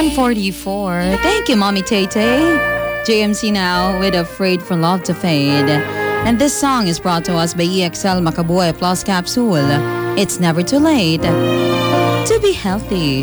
9:44. Thank you, Mommy Tay Tay. JMC now with Afraid for Love to Fade. And this song is brought to us by EXL Makabuhay Plus Capsule. It's never too late to be healthy.